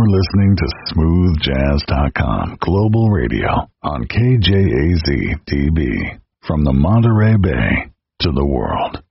You're listening to SmoothJazz.com Global Radio on KJAZ-TV. From the Monterey Bay to the world.